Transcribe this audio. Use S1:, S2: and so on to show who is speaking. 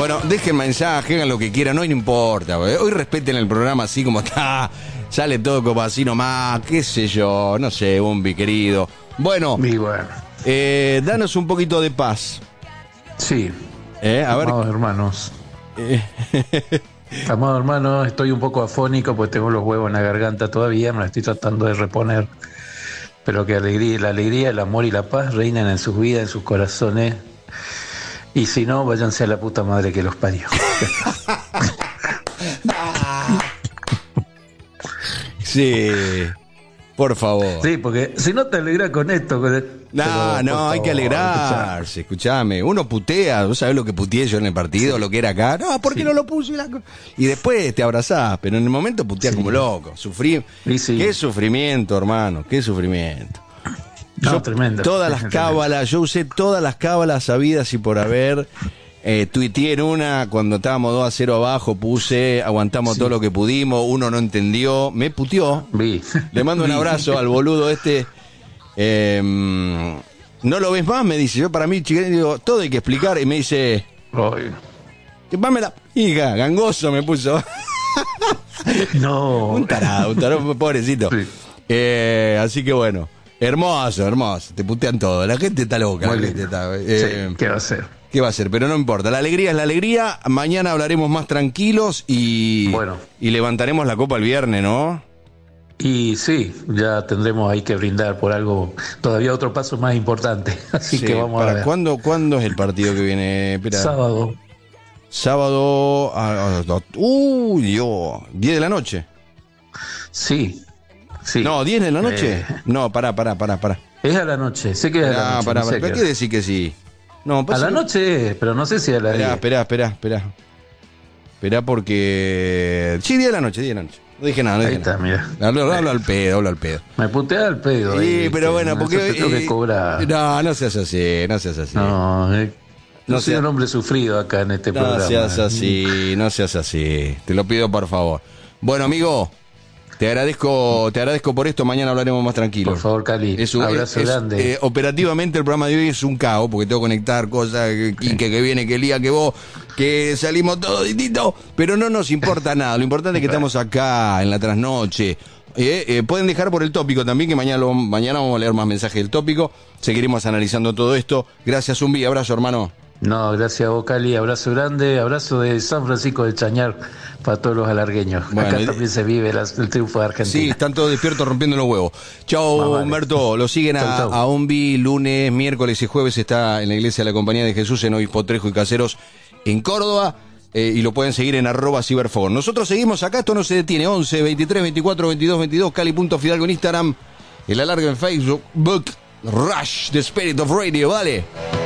S1: Bueno, dejen mensaje, hagan lo que quieran, no importa. Hoy respeten el programa así como está. Sale todo como así nomás, qué sé yo, no sé, Bombi querido. Bueno, danos un poquito de paz.
S2: Sí.
S1: A ver.
S2: Amados hermanos. Amados hermanos, estoy un poco afónico porque tengo los huevos en la garganta todavía, me la estoy tratando de reponer. Pero que la alegría, el amor y la paz reinen en sus vidas, en sus corazones. Y si no, váyanse a la puta madre que los parió.
S1: Sí, por favor.
S2: Sí, porque si no te alegrás con esto.
S1: No, hay que alegrarse, escuchame. Uno putea, ¿vos sabés lo que puteé yo en el partido, lo que era acá? No, ¿por qué no lo puse? Y después te abrazás, pero en el momento puteás como loco. Sufrí. Qué sufrimiento, hermano, qué sufrimiento.
S2: No, tremendo.
S1: Todas las cábalas, yo usé todas las cábalas habidas y por haber. Tuiteé en una, cuando estábamos 2-0 abajo, puse, aguantamos todo lo que pudimos, uno no entendió, me puteó. Le mando un abrazo al boludo este. ¿No lo ves más? Me dice. Yo para mí, chiquilín, digo, todo hay que explicar. Y me dice, que más me la hija, gangoso me puso.
S2: No.
S1: un tarado, pobrecito. Sí. Así que bueno, hermoso. Te putean todo. La gente está loca.
S2: Sí, ¿qué va a hacer?
S1: ¿Qué va a ser? Pero no importa, la alegría es la alegría. Mañana hablaremos más tranquilos y levantaremos la copa el viernes, ¿no?
S2: Y sí, ya tendremos ahí que brindar por algo, todavía otro paso más importante. Así que vamos a ver.
S1: ¿Cuándo es el partido que viene? Espera.
S2: Sábado.
S1: Dios, 10 de la noche.
S2: Sí.
S1: No, 10 de la noche. No, pará.
S2: Es a la noche, sé que es a la noche.
S1: Pará. ¿Por qué decir que sí? No,
S2: a la noche, pero no sé si a la 10.
S1: Esperá porque... Sí, 10 de la noche. No dije nada.
S2: Ahí está, mira.
S1: Hablo al pedo.
S2: Me putea al pedo.
S1: Sí, pero bueno, porque... No seas así.
S2: No soy un hombre sufrido acá en este programa.
S1: No seas así. Te lo pido por favor. Bueno, amigo... Te agradezco por esto, mañana hablaremos más tranquilos.
S2: Por favor, Cali, abrazo grande.
S1: Operativamente el programa de hoy es un caos, porque tengo que conectar cosas, que viene, que Lía, que vos, que salimos todos distintos, pero no nos importa nada, lo importante es que estamos acá en la trasnoche. Pueden dejar por el tópico también, que mañana vamos a leer más mensajes del tópico, seguiremos analizando todo esto. Gracias, Zumbi, abrazo, hermano.
S2: No, gracias a vos, Cali, abrazo grande, abrazo de San Francisco del Chañar para todos los alargueños. Bueno, acá también se vive el triunfo de Argentina.
S1: Sí, están todos despiertos rompiendo los huevos. Chao, Humberto, lo siguen a Umbi, lunes, miércoles y jueves está en la iglesia de la Compañía de Jesús en Obispo Trejo y Caseros en Córdoba, y lo pueden seguir en @ciberfogón. Nosotros seguimos acá, esto no se detiene, 11, 23, 24, 22, 22, Cali.Fidalgo en Instagram, el alargue en Facebook, Rush, The Spirit of Radio, ¿vale?